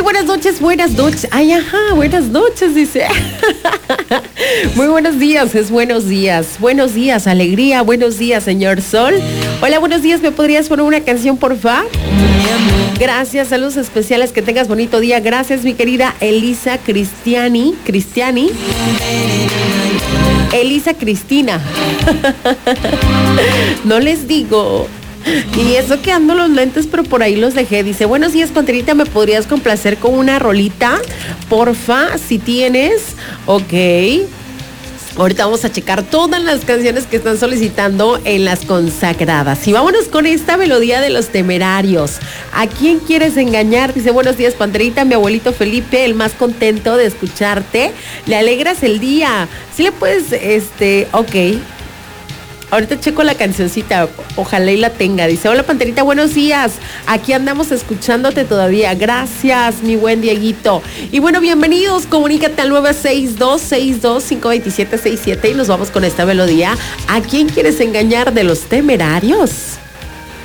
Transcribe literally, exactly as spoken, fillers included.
buenas noches, buenas noches. Ay, ajá, buenas noches, dice. Muy buenos días, es buenos días. Buenos días, alegría, buenos días, señor Sol. Hola, buenos días, ¿me podrías poner una canción, por favor? Gracias, saludos especiales, que tengas bonito día. Gracias, mi querida Elisa Cristiani. Cristiani. Elisa Cristina. No les digo. Y eso que ando los lentes, pero por ahí los dejé. Dice, buenos días, Panterita, ¿me podrías complacer con una rolita? Porfa, si tienes. Ok. Ahorita vamos a checar todas las canciones que están solicitando en las consagradas. Y vámonos con esta melodía de Los Temerarios. ¿A quién quieres engañar? Dice, buenos días, Panterita, mi abuelito Felipe, el más contento de escucharte. Le alegras el día. Si le puedes, este, ok. Ahorita checo la cancioncita, ojalá y la tenga. Dice, hola, Panterita, buenos días. Aquí andamos escuchándote todavía. Gracias, mi buen Dieguito. Y bueno, bienvenidos. Comunícate al nueve seis dos, seis dos cinco dos siete seis siete y nos vamos con esta melodía. ¿A quién quieres engañar de Los Temerarios?